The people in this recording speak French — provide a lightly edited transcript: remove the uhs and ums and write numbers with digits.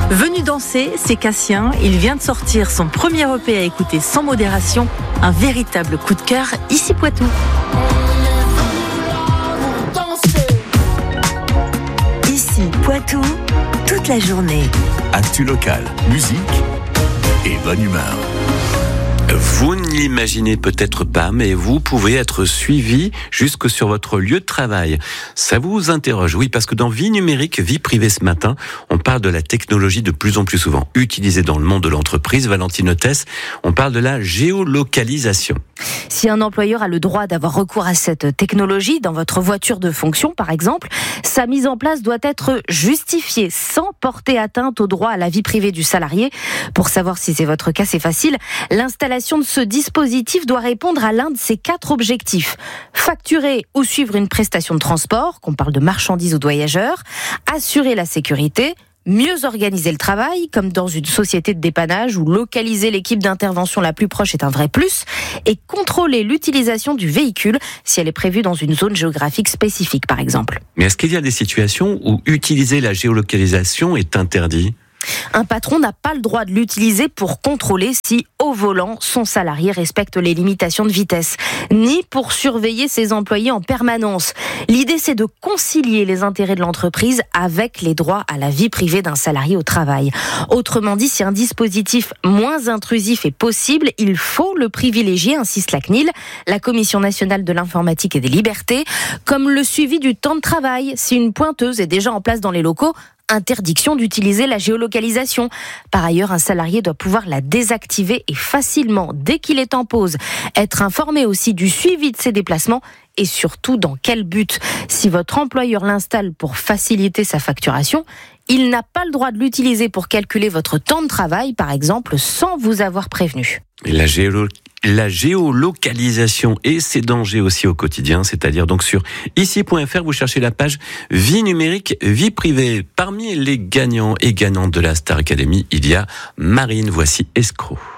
Venu danser, c'est Cassien. Il vient de sortir son premier EP à écouter sans modération. Un véritable coup de cœur, ici Poitou. Ici Poitou, toute la journée. Actu locale, musique et bonne humeur. Vous ne l'imaginez peut-être pas, mais vous pouvez être suivi jusque sur votre lieu de travail. Ça vous interroge? Oui, parce que dans Vie numérique, Vie privée ce matin, on parle de la technologie de plus en plus souvent utilisée dans le monde de l'entreprise. Valentine Hotès, on parle de la géolocalisation. Si un employeur a le droit d'avoir recours à cette technologie dans votre voiture de fonction, par exemple, sa mise en place doit être justifiée sans porter atteinte au droit à la vie privée du salarié. Pour savoir si c'est votre cas, c'est facile. L'installation de ce dispositif doit répondre à l'un de ces 4 objectifs. Facturer ou suivre une prestation de transport, qu'on parle de marchandises ou de voyageurs, assurer la sécurité, mieux organiser le travail, comme dans une société de dépannage où localiser l'équipe d'intervention la plus proche est un vrai plus, et contrôler l'utilisation du véhicule si elle est prévue dans une zone géographique spécifique, par exemple. Mais est-ce qu'il y a des situations où utiliser la géolocalisation est interdit ? Un patron n'a pas le droit de l'utiliser pour contrôler si, au volant, son salarié respecte les limitations de vitesse, ni pour surveiller ses employés en permanence. L'idée, c'est de concilier les intérêts de l'entreprise avec les droits à la vie privée d'un salarié au travail. Autrement dit, si un dispositif moins intrusif est possible, il faut le privilégier, insiste la CNIL, la Commission nationale de l'informatique et des libertés, comme le suivi du temps de travail. Si une pointeuse est déjà en place dans les locaux, interdiction d'utiliser la géolocalisation. Par ailleurs, un salarié doit pouvoir la désactiver et facilement dès qu'il est en pause. Être informé aussi du suivi de ses déplacements et surtout dans quel but. Si votre employeur l'installe pour faciliter sa facturation, il n'a pas le droit de l'utiliser pour calculer votre temps de travail, par exemple, sans vous avoir prévenu. Et la géolocalisation et ses dangers aussi au quotidien, c'est-à-dire donc sur ici.fr, vous cherchez la page Vie numérique, vie privée. Parmi les gagnants et gagnantes de la Star Academy, il y a Marine, voici Escroc.